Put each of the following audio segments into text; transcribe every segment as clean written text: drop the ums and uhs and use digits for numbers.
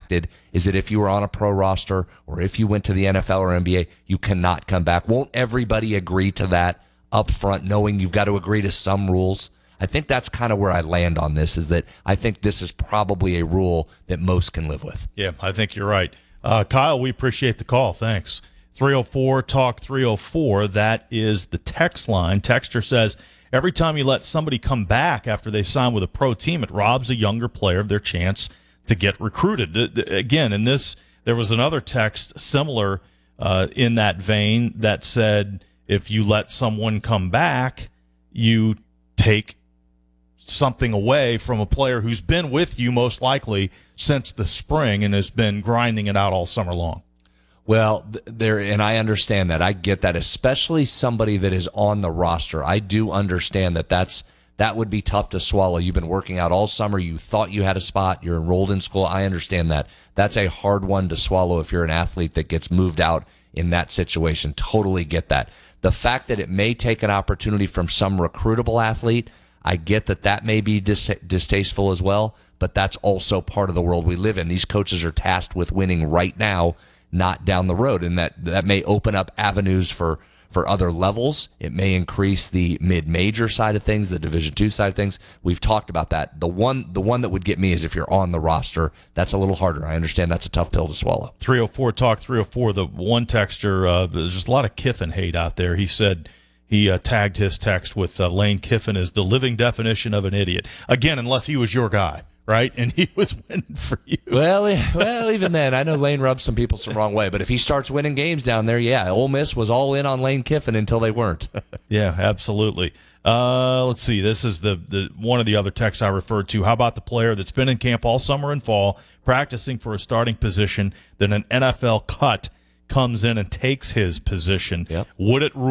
impacted is that if you were on a pro roster or if you went to the NFL or NBA, you cannot come back. Won't everybody agree to that up front, knowing you've got to agree to some rules? I think that's kind of where I land on this, is that I think this is probably a rule that most can live with. Yeah, I think you're right. Kyle, we appreciate the call. Thanks. 304-TALK 304, that is the text line. Texter says, every time you let somebody come back after they sign with a pro team, it robs a younger player of their chance to get recruited. Again, in this, there was another text similar in that vein that said, if you let someone come back, you take something away from a player who's been with you most likely since the spring and has been grinding it out all summer long. Well, and I understand that. I get that, especially somebody that is on the roster. I do understand that would be tough to swallow. You've been working out all summer. You thought you had a spot. You're enrolled in school. I understand that. That's a hard one to swallow if you're an athlete that gets moved out in that situation. Totally get that. The fact that it may take an opportunity from some recruitable athlete, I get that may be distasteful as well, but that's also part of the world we live in. These coaches are tasked with winning right now, not down the road, and that may open up avenues for other levels. It may increase the mid-major side of things, the Division II side of things. We've talked about that. The one that would get me is if you're on the roster. That's a little harder. I understand that's a tough pill to swallow. 304-TALK 304, the one texter, there's just a lot of Kiffin hate out there. He said he tagged his text with Lane Kiffin as the living definition of an idiot. Again, unless he was your guy, right? And he was winning for you. Well, even then, I know Lane rubs some people some wrong way, but if he starts winning games down there, yeah, Ole Miss was all in on Lane Kiffin until they weren't. Yeah, absolutely. Let's see. This is the one of the other texts I referred to. How about the player that's been in camp all summer and fall, practicing for a starting position, then an NFL cut comes in and takes his position? Yep. Would it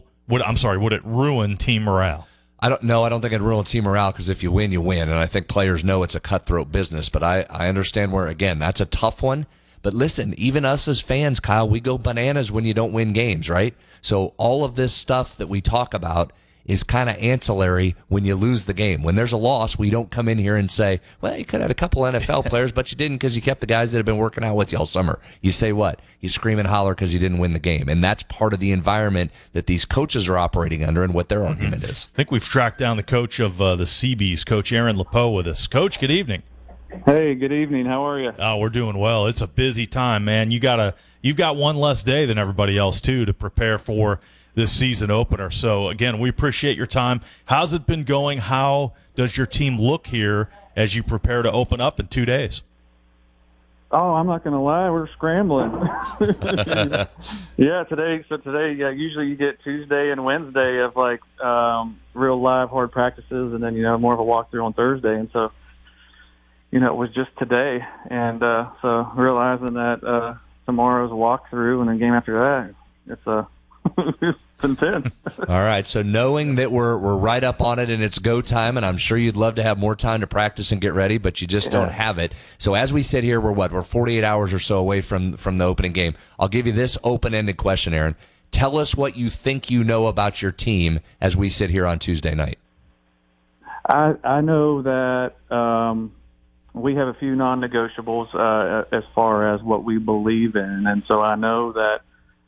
ruin team morale? I don't think it'd ruin team morale, because if you win, you win. And I think players know it's a cutthroat business. But I understand where, again, that's a tough one. But listen, even us as fans, Kyle, we go bananas when you don't win games, right? So all of this stuff that we talk about is kind of ancillary when you lose the game. When there's a loss, we don't come in here and say, well, you could have had a couple NFL players, but you didn't because you kept the guys that have been working out with you all summer. You say what? You scream and holler because you didn't win the game. And that's part of the environment that these coaches are operating under and what their argument is. I think we've tracked down the coach of the Seabees, Coach Aaron Lepeau, with us. Coach, good evening. Hey, good evening. How are you? Oh, we're doing well. It's a busy time, man. You've got one less day than everybody else, too, to prepare for this season opener. So, again, we appreciate your time. How's it been going? How does your team look here as you prepare to open up in 2 days? Oh, I'm not going to lie. We're scrambling. Yeah, today, usually you get Tuesday and Wednesday of, real live hard practices, and then, more of a walkthrough on Thursday. And so, it was just today. And so realizing that tomorrow's a walkthrough and then game after that, it's it's intense. All right, so knowing that we're right up on it and it's go time, and I'm sure you'd love to have more time to practice and get ready, but you just don't have it. So as we sit here, we're 48 hours or so away from the opening game. I'll give you this open-ended question, Aaron. Tell us what you think you know about your team as we sit here on Tuesday night. I know that we have a few non-negotiables as far as what we believe in, and so I know that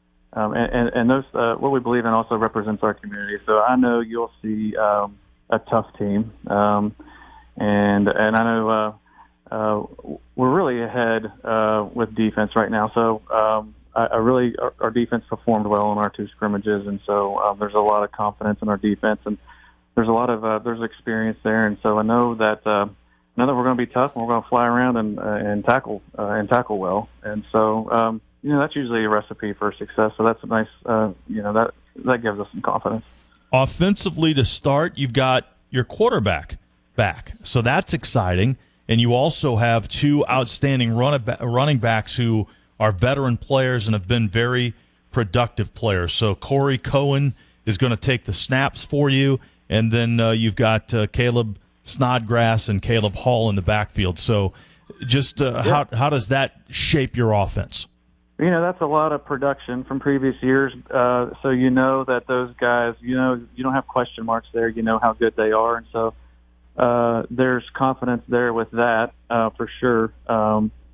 and those what we believe in also represents our community. So I know you'll see a tough team, and I know we're really ahead with defense right now. So our defense performed well in our two scrimmages, and so there's a lot of confidence in our defense, and there's a lot of there's experience there, and so I know that we're going to be tough and we're going to fly around and tackle well, and so. That's usually a recipe for success. So that's a nice, that gives us some confidence. Offensively, to start, you've got your quarterback back. So that's exciting. And you also have two outstanding running backs who are veteran players and have been very productive players. So Corey Cohen is going to take the snaps for you. And then you've got Caleb Snodgrass and Caleb Hall in the backfield. So just how does that shape your offense? That's a lot of production from previous years. So you know that those guys, you don't have question marks there. You know how good they are. And so there's confidence there with that for sure.